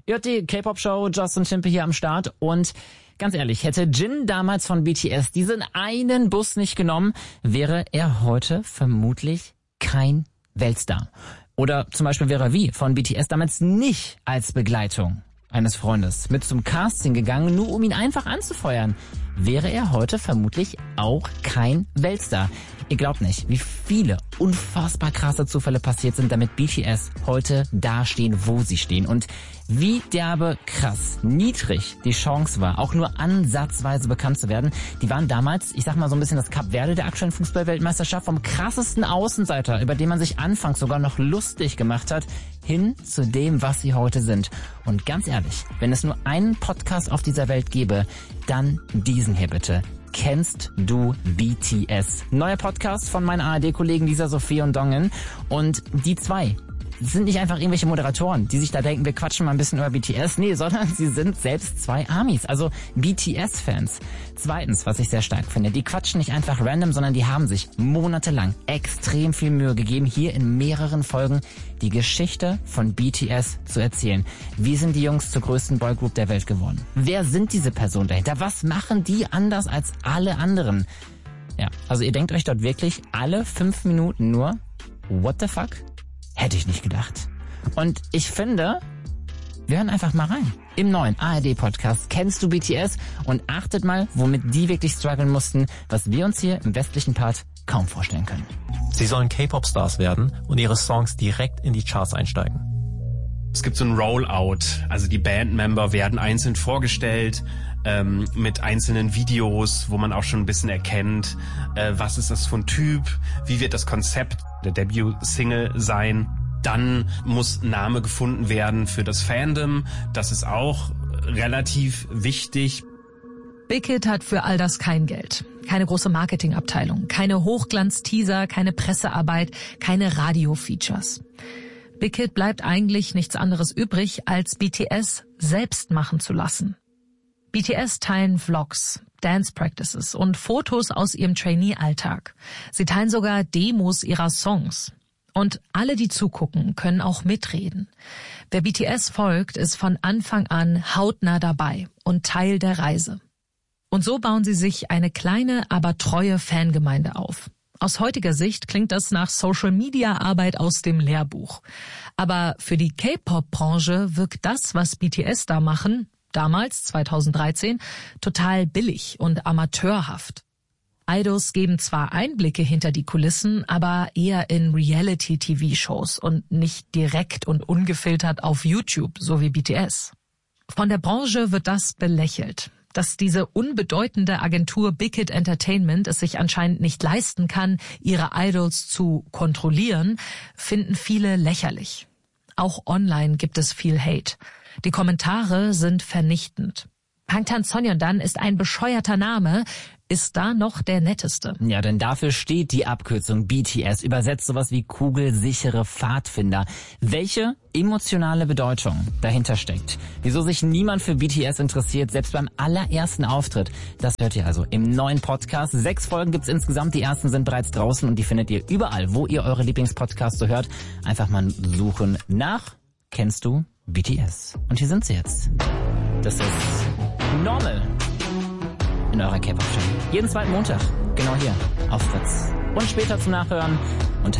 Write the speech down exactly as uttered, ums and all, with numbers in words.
Ihr hört die K-Pop-Show, Justin Timpe hier am Start und ganz ehrlich, hätte Jin damals von B T S diesen einen Bus nicht genommen, wäre er heute vermutlich kein Weltstar. Oder zum Beispiel wäre V von B T S damals nicht als Begleitung eines Freundes mit zum Casting gegangen, nur um ihn einfach anzufeuern, wäre er heute vermutlich auch kein Weltstar. Ihr glaubt nicht, wie viele unfassbar krasse Zufälle passiert sind, damit B T S heute dastehen, wo sie stehen. Und wie derbe krass niedrig die Chance war, auch nur ansatzweise bekannt zu werden. Die waren damals, ich sag mal so ein bisschen das Kap Verde der aktuellen Fußball-Weltmeisterschaft, vom krassesten Außenseiter, über den man sich anfangs sogar noch lustig gemacht hat, hin zu dem, was sie heute sind. Und ganz ehrlich, wenn es nur einen Podcast auf dieser Welt gäbe, dann diesen hier bitte. Kennst du B T S? Neuer Podcast von meinen A R D-Kollegen Lisa, Sophie und Dongen. Und die zwei sind nicht einfach irgendwelche Moderatoren, die sich da denken, wir quatschen mal ein bisschen über B T S. Nee, sondern sie sind selbst zwei Amis, also B T S-Fans. Zweitens, was ich sehr stark finde, die quatschen nicht einfach random, sondern die haben sich monatelang extrem viel Mühe gegeben, hier in mehreren Folgen die Geschichte von B T S zu erzählen. Wie sind die Jungs zur größten Boygroup der Welt geworden? Wer sind diese Personen dahinter? Was machen die anders als alle anderen? Ja, also ihr denkt euch dort wirklich alle fünf Minuten nur, what the fuck? Hätte ich nicht gedacht. Und ich finde, wir hören einfach mal rein. Im neuen A R D-Podcast Kennst du B T S? Und achtet mal, womit die wirklich strugglen mussten, was wir uns hier im westlichen Part kaum vorstellen können. Sie sollen K-Pop-Stars werden und ihre Songs direkt in die Charts einsteigen. Es gibt so ein Rollout, also die Bandmember werden einzeln vorgestellt, ähm, mit einzelnen Videos, wo man auch schon ein bisschen erkennt, äh, was ist das für ein Typ, wie wird das Konzept der Debüt-Single sein. Dann muss ein Name gefunden werden für das Fandom, das ist auch relativ wichtig. Big Hit hat für all das kein Geld. Keine große Marketingabteilung, keine Hochglanz-Teaser, keine Pressearbeit, keine Radio-Features. Big Hit bleibt eigentlich nichts anderes übrig, als B T S selbst machen zu lassen. B T S teilen Vlogs, Dance Practices und Fotos aus ihrem Trainee-Alltag. Sie teilen sogar Demos ihrer Songs. Und alle, die zugucken, können auch mitreden. Wer B T S folgt, ist von Anfang an hautnah dabei und Teil der Reise. Und so bauen sie sich eine kleine, aber treue Fangemeinde auf. Aus heutiger Sicht klingt das nach Social-Media-Arbeit aus dem Lehrbuch. Aber für die K-Pop-Branche wirkt das, was B T S da machen, damals, zweitausenddreizehn, total billig und amateurhaft. Idols geben zwar Einblicke hinter die Kulissen, aber eher in Reality-T V-Shows und nicht direkt und ungefiltert auf YouTube, so wie B T S. Von der Branche wird das belächelt. Dass diese unbedeutende Agentur Big Hit Entertainment es sich anscheinend nicht leisten kann, ihre Idols zu kontrollieren, finden viele lächerlich. Auch online gibt es viel Hate. Die Kommentare sind vernichtend. Bangtan Sonyeondan ist ein bescheuerter Name, ist da noch der netteste. Ja, denn dafür steht die Abkürzung B T S, übersetzt sowas wie kugelsichere Pfadfinder. Welche emotionale Bedeutung dahinter steckt, wieso sich niemand für B T S interessiert, selbst beim allerersten Auftritt, das hört ihr also im neuen Podcast. Sechs Folgen gibt's insgesamt, die ersten sind bereits draußen und die findet ihr überall, wo ihr eure Lieblingspodcasts so hört. Einfach mal suchen nach Kennst du B T S? Und hier sind sie jetzt. Das ist Normal in eurer K-Pop-Show. Jeden zweiten Montag, genau hier, auf Fritz. Und später zum Nachhören